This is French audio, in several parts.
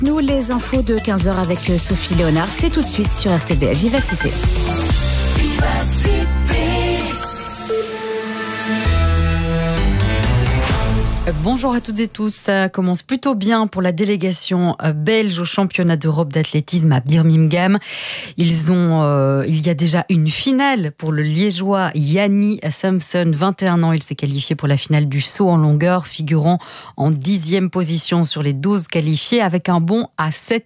Nous, les infos de 15h avec Sophie Léonard, c'est tout de suite sur RTBF Vivacité. Bonjour à toutes et tous, ça commence plutôt bien pour la délégation belge au championnat d'Europe d'athlétisme à Birmingham. Il y a déjà une finale pour le liégeois Yanni Samson, 21 ans. Il s'est qualifié pour la finale du saut en longueur, figurant en 10e position sur les 12 qualifiés avec un bond à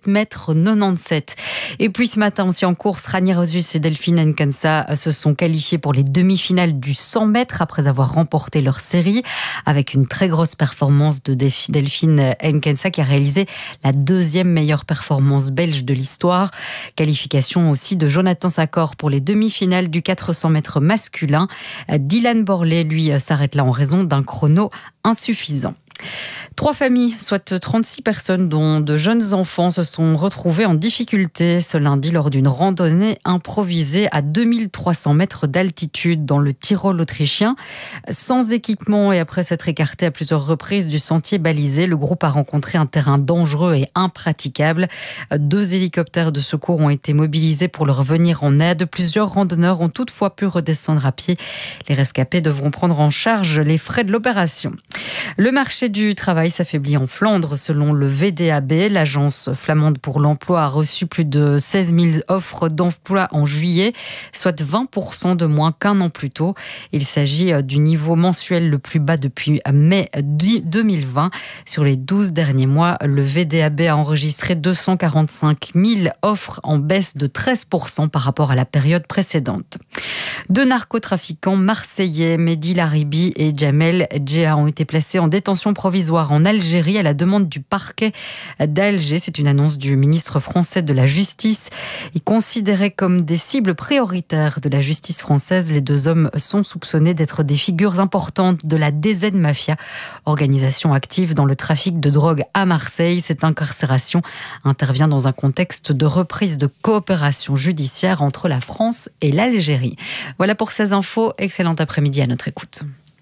7,97 m. Et puis ce matin aussi en course, Rani Rosus et Delphine Nkansa se sont qualifiés pour les demi-finales du 100 mètres après avoir remporté leur série avec une très grosse performance de Delphine Nkansa qui a réalisé la deuxième meilleure performance belge de l'histoire. Qualification aussi de Jonathan Sakor pour les demi-finales du 400 mètres masculin. Dylan Borlée, lui, s'arrête là en raison d'un chrono insuffisant. 3 familles, soit 36 personnes, dont de jeunes enfants, se sont retrouvées en difficulté ce lundi lors d'une randonnée improvisée à 2300 mètres d'altitude dans le Tyrol autrichien. Sans équipement et après s'être écarté à plusieurs reprises du sentier balisé, le groupe a rencontré un terrain dangereux et impraticable. 2 hélicoptères de secours ont été mobilisés pour leur venir en aide. Plusieurs randonneurs ont toutefois pu redescendre à pied. Les rescapés devront prendre en charge les frais de l'opération. Le marché du travail s'affaiblit en Flandre selon le VDAB. L'agence flamande pour l'emploi a reçu plus de 16 000 offres d'emploi en juillet, soit 20% de moins qu'un an plus tôt. Il s'agit du niveau mensuel le plus bas depuis mai 2020. Sur les 12 derniers mois, le VDAB a enregistré 245 000 offres en baisse de 13% par rapport à la période précédente. 2 narcotrafiquants marseillais, Mehdi Laribi et Jamel Djea, ont été placés en détention provisoire en Algérie à la demande du parquet d'Alger. C'est une annonce du ministre français de la Justice. Et considérés comme des cibles prioritaires de la justice française, les 2 hommes sont soupçonnés d'être des figures importantes de la DZ Mafia, organisation active dans le trafic de drogue à Marseille. Cette incarcération intervient dans un contexte de reprise de coopération judiciaire entre la France et l'Algérie. Voilà pour ces infos. Excellent après-midi à notre écoute.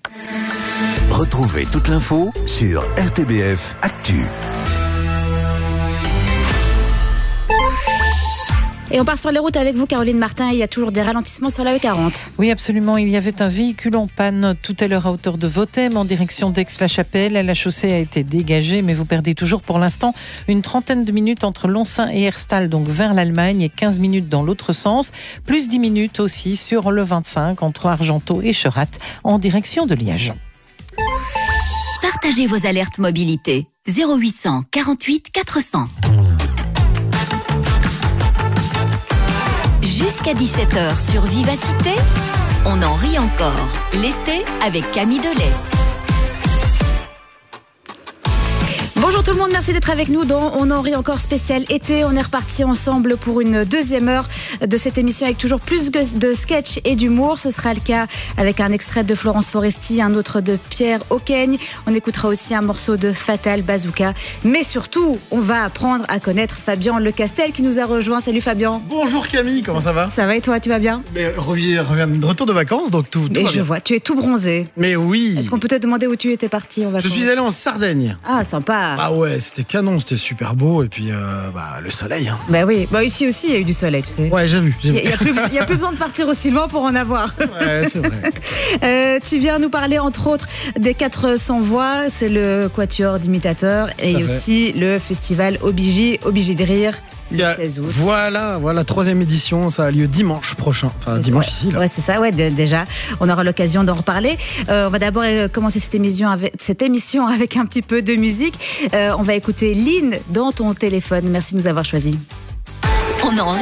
Retrouvez toute l'info sur RTBF Actu. Et on part sur les routes avec vous, Caroline Martin. Il y a toujours des ralentissements sur la E40. Oui, absolument. Il y avait un véhicule en panne tout à l'heure à hauteur de Vothem en direction d'Aix-la-Chapelle. La chaussée a été dégagée, mais vous perdez toujours pour l'instant une trentaine de minutes entre Lonsin et Herstal, donc vers l'Allemagne, et 15 minutes dans l'autre sens. Plus 10 minutes aussi sur le 25 entre Argenton et Cherat en direction de Liège. Partagez vos alertes mobilité. 0800 48 400. Jusqu'à 17h sur Vivacité, on en rit encore. L'été avec Camille Delay. Bonjour tout le monde, merci d'être avec nous dans On en rit encore spécial été. On est reparti ensemble pour une deuxième heure de cette émission avec toujours plus de sketch et d'humour. Ce sera le cas avec un extrait de Florence Foresti, un autre de Pierre Auqueigne. On écoutera aussi un morceau de Fatal Bazooka. Mais surtout, on va apprendre à connaître Fabien Lecastel qui nous a rejoint. Salut Fabien. Bonjour Camille, comment ça va ? Ça va et toi, tu vas bien ? Mais reviens de retour de vacances, donc tout va bien. Je vois, tu es tout bronzé. Mais oui. Est-ce qu'on peut te demander où tu étais parti en vacances ? Je suis allé en Sardaigne. Ah, sympa. Ah ouais, c'était canon, c'était super beau. Et puis, le soleil. Hein. Bah oui, ici aussi, il y a eu du soleil, tu sais. Ouais, j'ai vu. Il n'y a plus besoin de partir aussi loin pour en avoir. Ouais, c'est vrai. Tu viens nous parler, entre autres, des 400 voix. C'est le quatuor d'imitateurs. Et aussi le festival Obigi de rire. Le 16 août. Voilà, 3e édition, ça a lieu dimanche prochain. Enfin, dimanche ici, là. Ouais, c'est ça, déjà. On aura l'occasion d'en reparler. On va d'abord commencer cette émission avec un petit peu de musique. On va écouter Lynn dans ton téléphone. Merci de nous avoir choisis. On en rit